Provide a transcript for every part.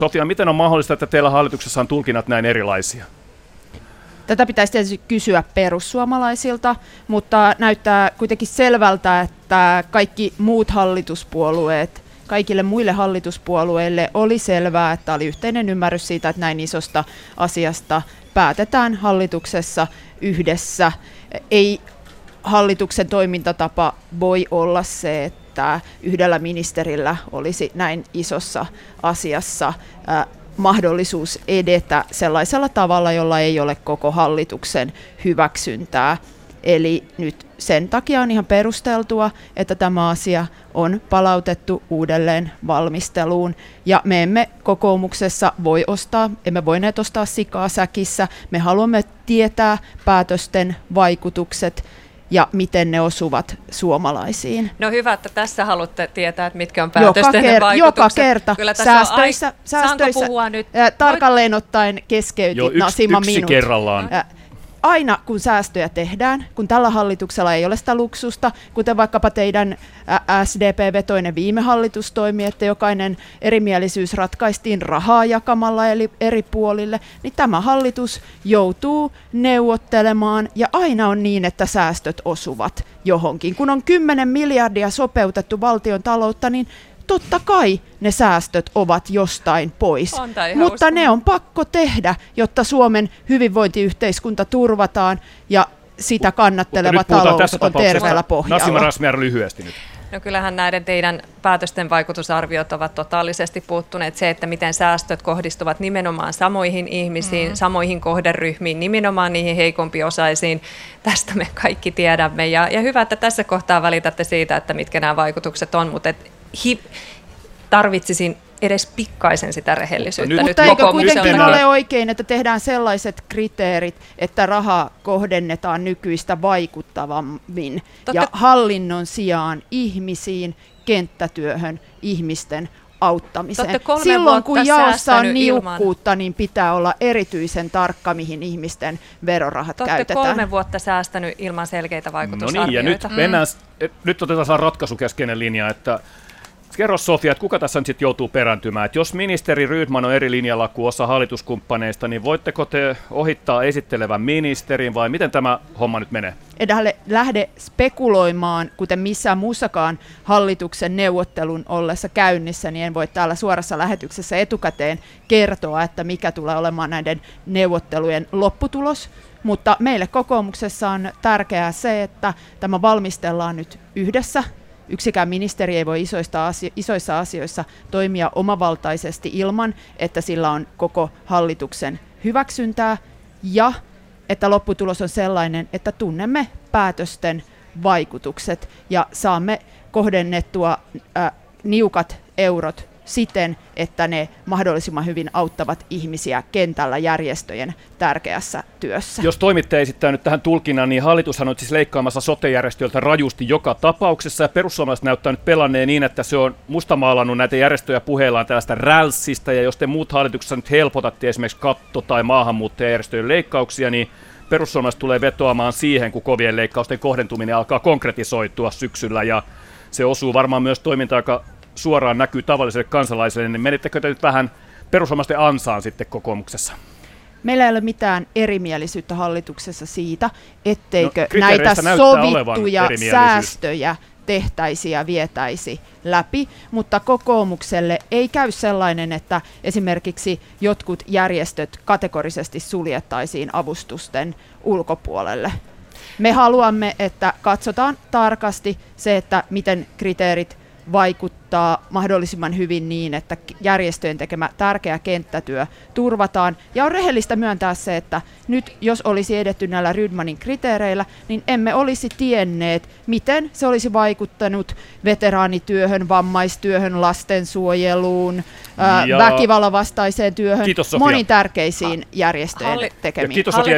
Sofia, miten on mahdollista, että teillä hallituksessa on tulkinnat näin erilaisia? Tätä pitäisi tietysti kysyä perussuomalaisilta, mutta näyttää kuitenkin selvältä, että kaikille muille hallituspuolueille oli selvää, että oli yhteinen ymmärrys siitä, että näin isosta asiasta päätetään hallituksessa yhdessä. Ei hallituksen toimintatapa voi olla se, että yhdellä ministerillä olisi näin isossa asiassa mahdollisuus edetä sellaisella tavalla, jolla ei ole koko hallituksen hyväksyntää. Eli nyt sen takia on ihan perusteltua, että tämä asia on palautettu uudelleen valmisteluun. Ja me emme kokoomuksessa emme voineet ostaa sikaa säkissä. Me haluamme tietää päätösten vaikutukset ja miten ne osuvat suomalaisiin. No hyvä, että tässä haluatte tietää, että mitkä on päätösten vaikutukset. Joka kerta. Kyllä Säästöissä puhua nyt? Tarkalleen ottaen keskeytit Nasima minut. Yksi kerrallaan. Aina kun säästöjä tehdään, kun tällä hallituksella ei ole sitä luksusta, kuten vaikkapa teidän SDP-vetoinen viime hallitus toimi, että jokainen erimielisyys ratkaistiin rahaa jakamalla eri puolille, niin tämä hallitus joutuu neuvottelemaan ja aina on niin, että säästöt osuvat johonkin. Kun on 10 miljardia sopeutettu valtion taloutta, niin totta kai ne säästöt ovat jostain pois, mutta ne on pakko tehdä, jotta Suomen hyvinvointiyhteiskunta turvataan ja sitä kannatteleva talous on terveellä pohjalla. Nasima Razmyar lyhyesti nyt. No kyllähän näiden teidän päätösten vaikutusarviot ovat totaalisesti puuttuneet. Se, että miten säästöt kohdistuvat nimenomaan samoihin ihmisiin, samoihin kohderyhmiin, nimenomaan niihin heikompiosaisiin. Tästä me kaikki tiedämme. Ja hyvä, että tässä kohtaa välitätte siitä, että mitkä nämä vaikutukset on, mutta tarvitsisin edes pikkaisen sitä rehellisyyttä. Mutta eikö kuitenkin ole oikein, että tehdään sellaiset kriteerit, että rahaa kohdennetaan nykyistä vaikuttavammin ja hallinnon sijaan ihmisiin, kenttätyöhön, ihmisten auttamiseen. Silloin kun jaossa on niukkuutta, niin pitää olla erityisen tarkka, mihin ihmisten verorahat käytetään. 3 vuotta säästänyt ilman selkeitä vaikutusarvioita. No niin, ja nyt otetaan ratkaisukeskeinen linja, että kerro Sofia, että kuka tässä nyt sitten joutuu perääntymään? Että jos ministeri Rydman on eri linjalla kuin osa hallituskumppaneista, niin voitteko te ohittaa esittelevän ministerin vai miten tämä homma nyt menee? En lähde spekuloimaan, kuten missään muussakaan hallituksen neuvottelun ollessa käynnissä, niin en voi täällä suorassa lähetyksessä etukäteen kertoa, että mikä tulee olemaan näiden neuvottelujen lopputulos. Mutta meille kokoomuksessa on tärkeää se, että tämä valmistellaan nyt yhdessä. Yksikään ministeri ei voi isoissa asioissa toimia omavaltaisesti ilman, että sillä on koko hallituksen hyväksyntää ja että lopputulos on sellainen, että tunnemme päätösten vaikutukset ja saamme kohdennettua niukat eurot siten, että ne mahdollisimman hyvin auttavat ihmisiä kentällä järjestöjen tärkeässä työssä. Jos toimittaja esittää nyt tähän tulkinnan, niin hallitushan on siis leikkaamassa sote-järjestöiltä rajusti joka tapauksessa, ja perussuomalaiset näyttää nyt pelanneen niin, että se on mustamaalannut näitä järjestöjä puheillaan tällaista rälssistä, ja jos te muut hallituksessa nyt helpotatte esimerkiksi katto- tai maahanmuuttajajärjestöjen leikkauksia, niin perussuomalaiset tulee vetoamaan siihen, kun kovien leikkausten kohdentuminen alkaa konkretisoitua syksyllä, ja se osuu varmaan myös toimintaan, joka suoraan näkyy tavalliselle kansalaiselle, niin menettekö te nyt vähän perussuomalaisten ansaan sitten kokoomuksessa? Meillä ei ole mitään erimielisyyttä hallituksessa siitä, etteikö näitä sovittuja säästöjä tehtäisi ja vietäisi läpi, mutta kokoomukselle ei käy sellainen, että esimerkiksi jotkut järjestöt kategorisesti suljettaisiin avustusten ulkopuolelle. Me haluamme, että katsotaan tarkasti se, että miten kriteerit vaikuttaa mahdollisimman hyvin niin, että järjestöjen tekemä tärkeä kenttätyö turvataan. Ja on rehellistä myöntää se, että nyt jos olisi edetty näillä Rydmanin kriteereillä, niin emme olisi tienneet, miten se olisi vaikuttanut veteraanityöhön, vammaistyöhön, lastensuojeluun, väkivallan vastaiseen työhön, moniin tärkeisiin järjestöjen tekemiin. Kiitos Sofia.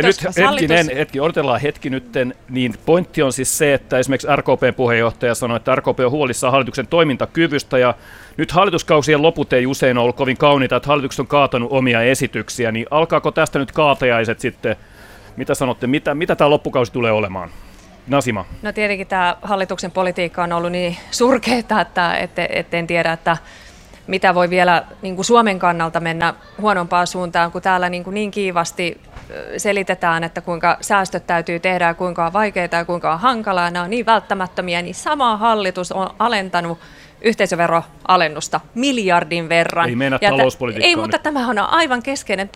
Nyt odotellaan hetki nytten, niin pointti on siis se, että esimerkiksi RKP:n puheenjohtaja sanoi, että RKP on huolissaan hallituksen toimintakyvystä, ja nyt hallituskausien loput ei usein ole ollut kovin kauniita, että hallitukset on kaatanut omia esityksiä, niin alkaako tästä nyt kaatajaiset sitten, mitä sanotte, mitä tämä loppukausi tulee olemaan? Nasima. No tietenkin tämä hallituksen politiikka on ollut niin surkeaa, että en tiedä, että mitä voi vielä niin kuin Suomen kannalta mennä huonompaan suuntaan, kun täällä niin kiivasti selitetään, että kuinka säästöt täytyy tehdä ja kuinka on vaikeaa ja kuinka on hankalaa. Nämä on niin välttämättömiä, niin sama hallitus on alentanut yhteisöveroalennusta miljardin verran. Ei mennä talouspolitiikkaan. Ei, mutta tämä on aivan keskeinen